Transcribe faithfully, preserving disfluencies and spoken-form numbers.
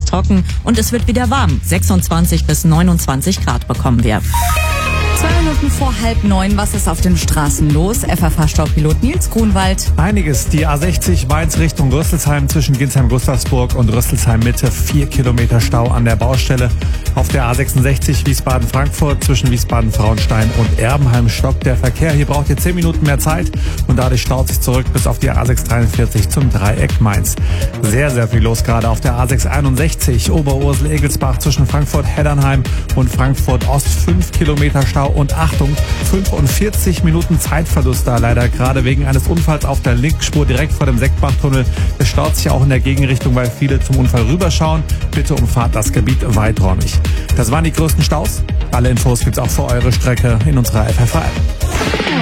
trocken und es wird wieder warm. sechsundzwanzig bis neunundzwanzig Grad bekommen wir. Zwei Minuten vor halb neun, was ist auf den Straßen los? F F H-Staupilot Nils Grunwald. Einiges. Die A sechzig Mainz Richtung Rüsselsheim zwischen Ginsheim-Gustavsburg und Rüsselsheim Mitte. Vier Kilometer Stau an der Baustelle. Auf der A sechsundsechzig Wiesbaden-Frankfurt zwischen Wiesbaden-Frauenstein und Erbenheim stockt der Verkehr. Hier braucht ihr zehn Minuten mehr Zeit und dadurch staut sich zurück bis auf die A sechs dreiundvierzig zum Dreieck Mainz. Sehr, sehr viel los gerade auf der A sechs einundsechzig Oberursel-Egelsbach zwischen Frankfurt-Heddernheim und Frankfurt-Ost. Fünf Kilometer Stau und Achtung, fünfundvierzig Minuten Zeitverlust da leider, gerade wegen eines Unfalls auf der Linksspur direkt vor dem Seckbachtunnel. Es staut sich auch in der Gegenrichtung, weil viele zum Unfall rüberschauen. Bitte umfahrt das Gebiet weiträumig. Das waren die größten Staus. Alle Infos gibt's auch für eure Strecke in unserer F F A App.